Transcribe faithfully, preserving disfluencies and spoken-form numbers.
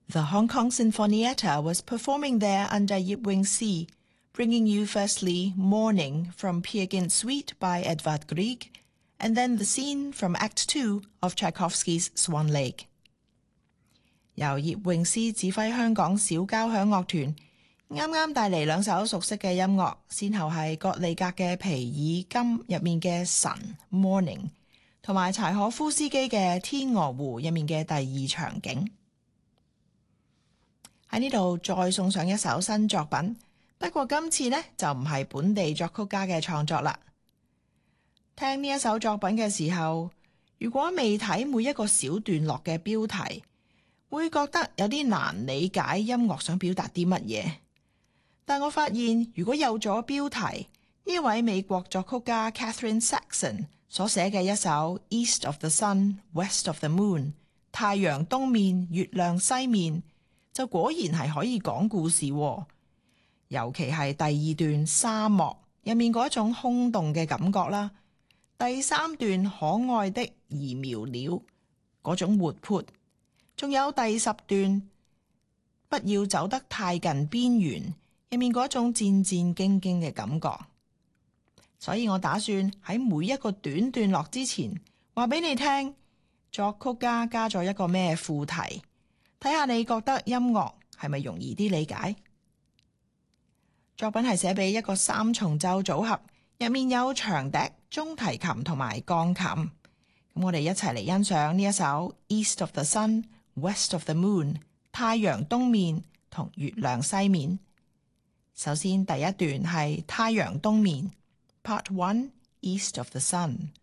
The Hong Kong Sinfonietta was performing there under Yip Wing Si, bringing you firstly Morning from Peer Gynt Suite by Edvard Grieg, and then the scene from Act Two of Tchaikovsky's Swan Lake. 由葉詠詩指揮香港小交響樂團，啱啱帶嚟兩首熟悉嘅音樂，先後係葛利格嘅皮爾金入面嘅神 Morning， 同埋柴可夫斯基嘅天鵝湖入面嘅第二場景。喺呢度再送上一首新作品，不過今次呢就唔係本地作曲家嘅創作啦。聽呢一首作品嘅時候，如果未睇每一個小段落嘅標題，會覺得有啲難理解音樂想表達啲乜嘢。但我發現如果有咗標題，呢位美國作曲家 Catherine Saxon 所寫嘅一首 East of the Sun, West of the Moon 太陽東面，月亮西面，就果然係可以講故事喎。尤其係第二段沙漠入面嗰種空洞嘅感覺啦，第三段可愛的兒苗鳥嗰種活潑，仲有第十段不要走得太近邊緣入面嗰種戰戰兢兢嘅感覺。所以我打算喺每一個短段落之前話俾你聽，作曲家加咗一個咩副題，睇下你覺得音樂係咪容易啲理解。作品係寫俾一個三重奏組合，入面有長笛、中提琴同埋鋼琴。咁我哋一齊嚟欣賞呢一首 East of the Sun, West of the Moon 太陽東面同月亮西面。首先第一段係太陽東面 Part one, East of the Sun。